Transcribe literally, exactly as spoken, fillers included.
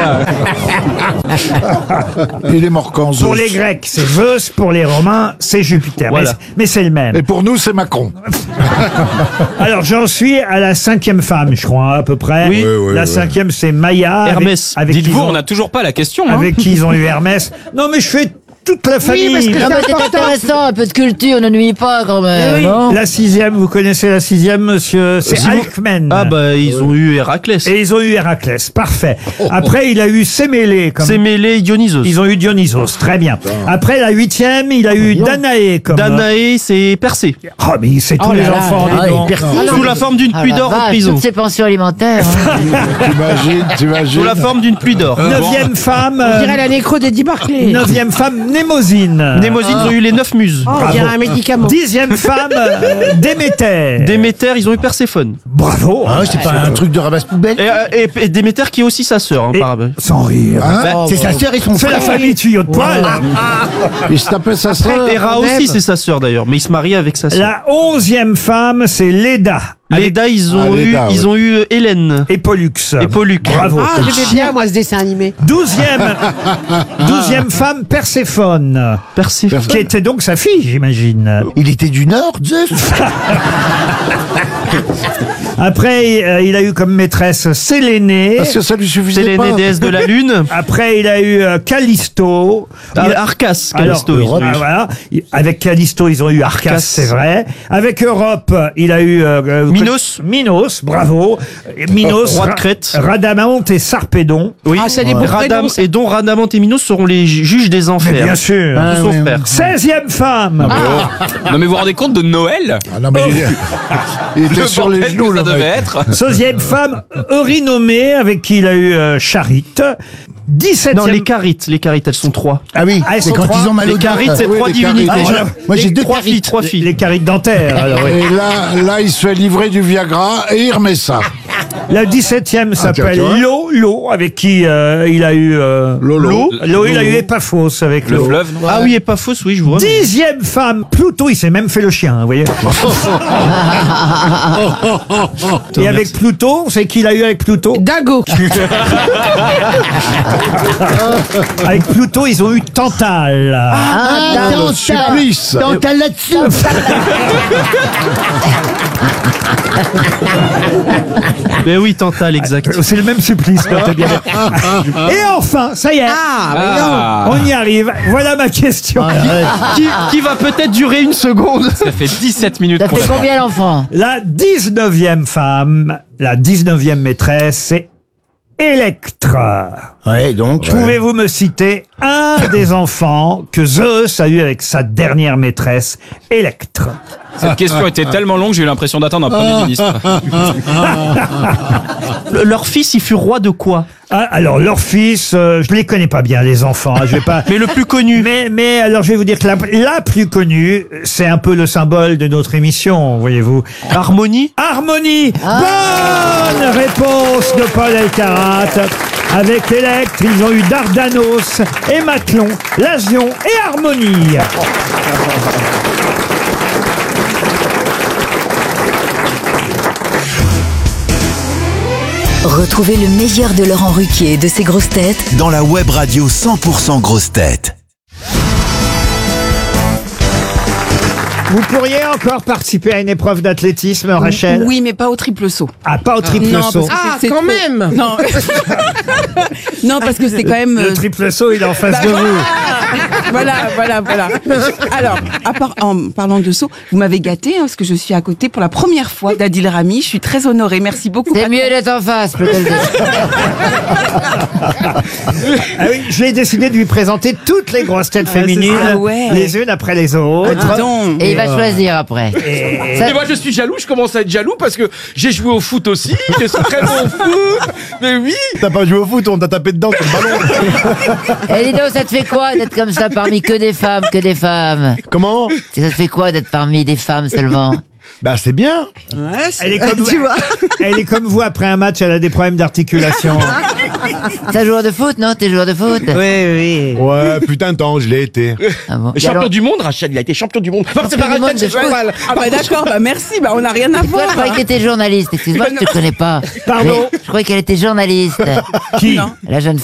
voilà. Il est mort quand, Zeus. Pour les Grecs, c'est Zeus. Pour les Romains, c'est Jupiter. Voilà. Mais, mais c'est le même. Et pour nous, c'est Macron. Alors, j'en suis à la cinquième femme, je crois, à peu près. Oui. Oui, oui, la oui. cinquième, c'est Maya. avec- Hermès. Avec, qui Dites-vous, ils ont- on n'a toujours pas la question. Hein. avec qui ils ont eu Hermès. Non, mais je fais toute la famille. Non, mais c'est intéressant, un peu de culture, ne nuit pas quand même. non La sixième, vous connaissez la sixième, monsieur? C'est Si vous- Alcmène. Ah bah ils ont eu Héraclès. Et ils ont eu Héraclès, parfait. Après, il a eu Sémélé. Comme... Sémélé, Dionysos. Ils ont eu Dionysos, très bien. Après, la huitième, il a eu Danaé. Comme... Danaé, c'est Persée. Oh, mais c'est tous Oh les là là, enfants. ah, dis donc. il perd- Sous la forme d'une Ah, pluie la d'or en vache, prison. toutes ces pensions alimentaires. hein. T'imagines, t'imagines. Sous la forme d'une pluie d'or. Neuvième femme. On euh, dirait la nécro d'Eddie Barclay. Neuvième femme, Némosine. Némosine, ils ont eu les neuf muses. Oh, on dirait un médicament. Dixième femme, euh, Déméter. Déméter, ils ont eu Perséphone. Bravo. Ah, c'est pas un truc de ramasse-poubelle. Et, euh, et, et Déméter qui est aussi sa sœur, hein, Et- par rapport. Sans rire. Bah, c'est sa sœur et son C'est la frère. famille tuyau de poil. Il se tapait sa sœur. Héra aussi, c'est sa sœur d'ailleurs, mais il se marie avec sa sœur. La onzième femme, c'est Léda. Léda, ils ont Ah, eu, Léda, ils ouais. ont eu euh, Hélène. Et Pollux. Et Pollux. Bravo. Ah, j'aimais bien, moi, ce dessin animé. Douzième, douzième femme, Perséphone. Perséphone. Qui était donc sa fille, j'imagine. Il était du Nord, Zeus. Après, euh, il a eu comme maîtresse Sélénée. Parce que ça lui suffisait Séléné, pas. déesse de la lune. Après, il a eu euh, Callisto. Ah, Il a- Arcas, Alors, Callisto. ils ont ah, eu. voilà. Il- Avec Callisto, ils ont eu Arcas, Arcas. c'est vrai. Avec Europe, il a eu euh, euh, Minos. Minos, bravo. Et Minos, Roi de Ra- Crète. Radamonte et Sarpédon. Oui. Ah, c'est des beaux Radam, prénoms, ça. et dont Radamante et Minos seront les ju- juges des enfers. Mais bien sûr. Tous son oui, frère. seizième femme. Non mais vous vous rendez compte de Noël? Ah non, mais il, il était Le sur les bordel genoux, que ça le devait mec. être. seizième femme, Eurynomée, avec qui il a eu euh, Charite. dix-septième. Non, les carites, les carites, elles sont trois. Ah oui, Ah, elles c'est sont quand trois. ils ont mal Les au dos. carites, c'est oui, trois les divinités. carites. Ah, moi j'ai deux Trois filles, carites. trois filles. Les carites dentaires. alors, oui. Et là, là, il se fait livrer du Viagra et il remet ça. La dix-septième s'appelle tiens, tu vois. Lo, Lo, avec qui euh, il a eu... euh, Lolo. Lo, il a eu Épaphos avec Le Lo. fleuve. non Ah oui, et pas fausse, oui, je vois. Dixième femme, Pluto, il s'est même fait le chien, vous voyez. Et avec Pluto, c'est qu'il a eu avec Pluto. Dago. Avec Pluto, ils ont eu Tantale. Ah, le Tantale. supplice. Tantale là-dessus. Mais oui, Tantale, exact. C'est le même supplice, quand bien. Et enfin, ça y est, Ah, mais non. Ah, on y arrive. Voilà ma question. qui, qui va peut-être durer une seconde. ça fait dix-sept minutes Ça qu'on fait combien l'enfant? La dix-neuvième femme, la dix-neuvième maîtresse, c'est Électre. Ouais, donc. Pouvez-vous me citer un des enfants que Zeus a eu avec sa dernière maîtresse, Électre? Cette question était tellement longue, j'ai eu l'impression d'attendre un premier ministre. Le- leur fils, il fut roi de quoi? Ah, alors, leur fils, euh, je les connais pas bien, les enfants. hein, je vais pas. Mais le plus connu. Mais, mais alors, je vais vous dire que la, la plus connue, c'est un peu le symbole de notre émission, voyez-vous. Harmonie. Harmonie. Bonne réponse de Paul Elkarat. Avec Électre, ils ont eu Dardanos, Hématlon, Lasion et Harmonie. Retrouvez le meilleur de Laurent Ruquier et de ses grosses têtes Dans la web radio cent pour cent grosses têtes. Vous pourriez encore participer à une épreuve d'athlétisme, Rachel? Oui, mais pas au triple saut. Ah, pas au triple Non, saut. parce que Ah, c'est quand trop- même. Non. Non, parce que c'est quand même. Le euh, triple saut, il est en face de vous. Voilà, voilà, voilà. Alors, à part, en parlant de saut, vous m'avez gâté hein, parce que je suis à côté pour la première fois d'Adil Rami. Je suis très honorée. Merci beaucoup. C'est mieux d'être en face, peut-être. Ah oui, j'ai décidé de lui présenter toutes les grosses têtes féminines, Ah ouais. les unes après les autres. Dis donc. Et il va choisir après. Et- Ça- Et moi je suis jaloux, je commence à être jaloux parce que j'ai joué au foot aussi, je suis très bon au foot, mais oui. T'as pas joué au foot, on t'a tapé dedans sur le ballon. Et dis donc, ça te fait quoi d'être comme ça parmi que des femmes, que des femmes? Comment? Ça te fait quoi d'être parmi des femmes seulement? Bah c'est bien. Elle est, comme vous, elle est comme vous, après un match, elle a des problèmes d'articulation. T'es un joueur de foot, non? T'es joueur de foot? Oui, oui. Ouais, putain de temps, je l'ai été. Ah bon. Et Champion alors- du monde, Rachel, il a été champion du monde. Enfin, c'est pas du monde Rachel, de c'est foot. Joël. Ah bah d'accord, bah merci, bah on n'a rien à Toi, je voir. croyais que t'étais journaliste. Excuse-moi, je te connais pas. Pardon? Mais je croyais qu'elle était journaliste. Qui? La jeune